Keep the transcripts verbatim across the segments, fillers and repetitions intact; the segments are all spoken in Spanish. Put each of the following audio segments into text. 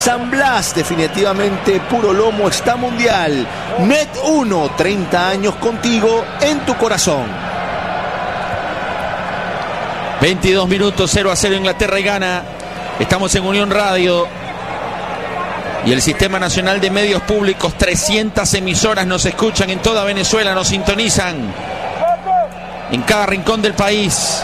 San Blas, definitivamente puro lomo, está mundial. Net uno, treinta años contigo en tu corazón. veintidós minutos, cero a cero Inglaterra y Ghana. Estamos en Unión Radio y el Sistema Nacional de Medios Públicos. Trescientas emisoras nos escuchan en toda Venezuela, nos sintonizan en cada rincón del país.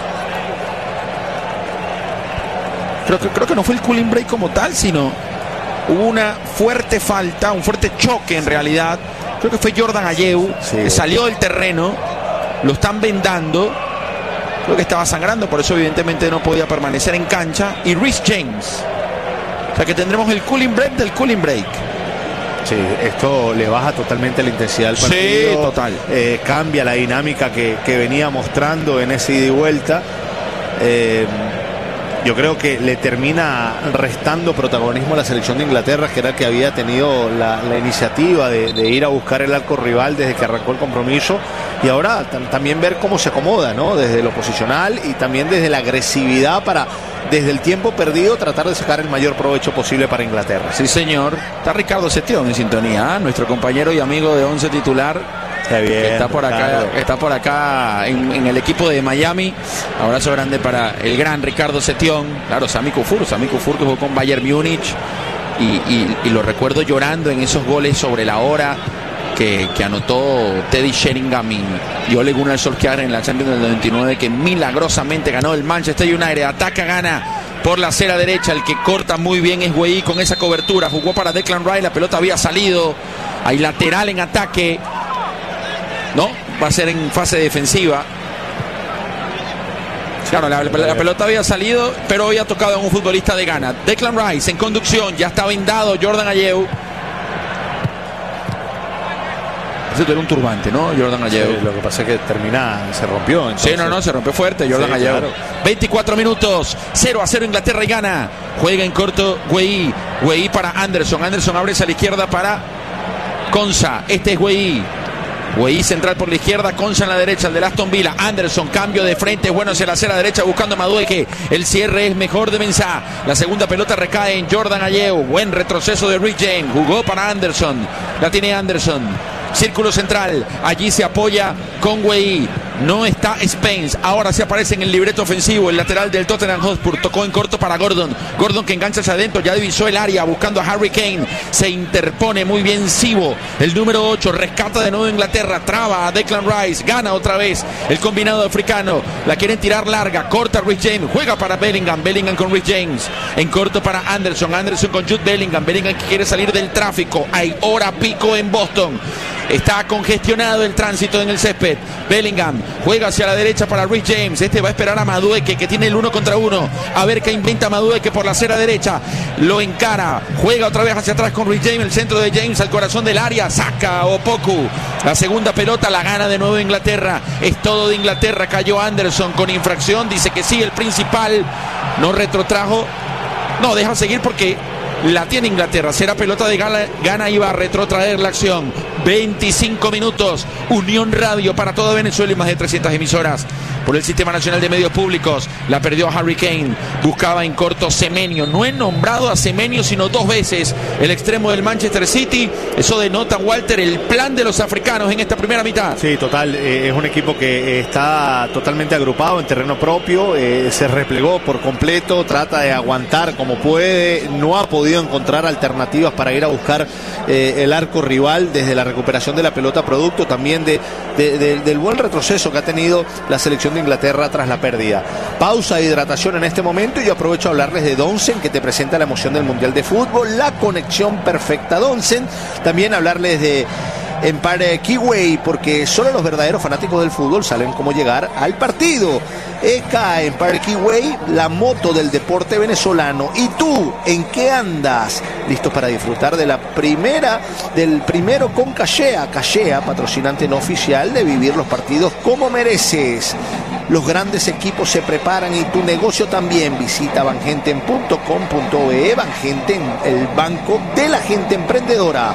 Creo que, creo que no fue el cooling break como tal, sino hubo una fuerte falta, un fuerte choque en realidad. Creo que fue Jordan Ayew, sí, que salió del terreno, lo están vendando. Creo que estaba sangrando, por eso evidentemente no podía permanecer en cancha. Y Reece James. O sea que tendremos el cooling break del cooling break. Sí, esto le baja totalmente la intensidad al partido. Sí, total. Eh, cambia la dinámica que, que venía mostrando en ese ida y vuelta. Eh, yo creo que le termina restando protagonismo a la selección de Inglaterra, que era que había tenido la, la iniciativa de, de ir a buscar el arco rival desde que arrancó el compromiso. Y ahora también ver cómo se acomoda, ¿no? Desde lo posicional y también desde la agresividad para, desde el tiempo perdido, tratar de sacar el mayor provecho posible para Inglaterra. Sí, señor. Está Ricardo Setión en sintonía, ¿eh? Nuestro compañero y amigo de Once Titular. Está bien, que está por acá, está por acá en, en el equipo de Miami. Abrazo grande para el gran Ricardo Setión. Claro, Sami Kufur, Sami Kufur que jugó con Bayern Múnich y, y, y lo recuerdo llorando en esos goles sobre la hora que, que anotó Teddy Sheringham y, y Ole Gunnar Solskjaer en la Champions del noventa y nueve, que milagrosamente ganó el Manchester United. Ataca, gana por la acera derecha. El que corta muy bien es Gueí con esa cobertura. Jugó para Declan Rice, la pelota había salido. Hay lateral en ataque. No, va a ser en fase defensiva. Claro, la, la, la pelota había salido, pero había tocado a un futbolista de Ghana. Declan Rice en conducción, ya está vendado Jordan Ayew. Eso era un turbante, ¿no? Jordan Ayew. Sí, lo que pasa es que termina, se rompió. Entonces... Sí, no, no, se rompió fuerte Jordan sí, Ayew. Claro. veinticuatro minutos, cero a cero Inglaterra y Ghana. Juega en corto Gueí. Gueí para Anderson. Anderson abre a la izquierda para Konsa. Este es Gueí. Gueí central por la izquierda, Konsa en la derecha, el de Aston Villa. Anderson, cambio de frente, bueno hacia la acera derecha buscando a Madueke. El cierre es mejor de Mensah. La segunda pelota recae en Jordan Ayew. Buen retroceso de Reece James. Jugó para Anderson. La tiene Anderson. Círculo central. Allí se apoya con Gueí. No está Spence. Ahora se aparece en el libreto ofensivo. El lateral del Tottenham Hotspur. Tocó en corto para Gordon. Gordon que engancha hacia adentro. Ya divisó el área buscando a Harry Kane. Se interpone muy bien Sibo. El número ocho. Rescata de nuevo Inglaterra. Traba a Declan Rice. Gana otra vez el combinado africano. La quieren tirar larga. Corta Reece James. Juega para Bellingham. Bellingham con Reece James. En corto para Anderson. Anderson con Jude Bellingham. Bellingham que quiere salir del tráfico. Hay hora pico en Boston. Está congestionado el tránsito en el césped. Bellingham juega hacia la derecha para Reece James. Este va a esperar a Madueke, que tiene el uno contra uno. A ver qué inventa Madueke por la acera derecha. Lo encara. Juega otra vez hacia atrás con Reece James. El centro de James al corazón del área. Saca Opoku. La segunda pelota la gana de nuevo Inglaterra. Es todo de Inglaterra. Cayó Anderson con infracción. Dice que sí, el principal. No retrotrajo. No, deja seguir porque la tiene Inglaterra. Será pelota de Ghana. Ghana iba a retrotraer la acción. veinticinco minutos. Unión Radio para toda Venezuela y más de trescientas emisoras por el Sistema Nacional de Medios Públicos. La perdió Harry Kane. Buscaba en corto Semenyo. No he nombrado a Semenyo sino dos veces. El extremo del Manchester City. Eso denota, Walter, el plan de los africanos en esta primera mitad. Sí, total. Eh, es un equipo que está totalmente agrupado en terreno propio. Eh, se replegó por completo. Trata de aguantar como puede. No ha podido encontrar alternativas para ir a buscar eh, el arco rival desde la recuperación de la pelota, producto también de, de, de, del buen retroceso que ha tenido la selección de Inglaterra tras la pérdida. Pausa de hidratación en este momento y yo aprovecho a hablarles de Donsen, que te presenta la emoción del Mundial de Fútbol, la conexión perfecta Donsen. También hablarles de Empire Kiway, porque solo los verdaderos fanáticos del fútbol saben cómo llegar al partido. E K Empire Kiway, la moto del deporte venezolano. ¿Y tú en qué andas? ¿Listos para disfrutar de la primera, del primero con Cachea? Cachea, patrocinante no oficial de vivir los partidos como mereces. Los grandes equipos se preparan y tu negocio también. Visita banjenten punto com punto be. Banjenten, el banco de la gente emprendedora.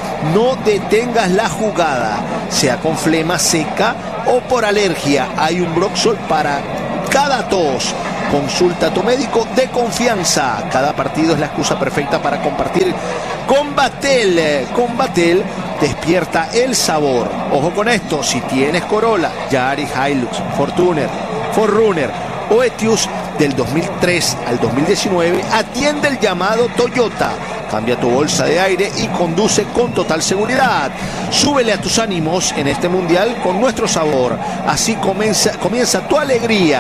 No detengas la jugada, sea con flema seca o por alergia. Hay un Broxol para cada tos. Consulta a tu médico de confianza. Cada partido es la excusa perfecta para compartir con Batel. Con Batel despierta el sabor. Ojo con esto, si tienes Corolla, Yaris, Hilux, Fortuner, Forerunner o Etios del dos mil tres al dos mil diecinueve, atiende el llamado Toyota. Cambia tu bolsa de aire y conduce con total seguridad. Súbele a tus ánimos en este mundial con nuestro sabor. Así comienza, comienza tu alegría.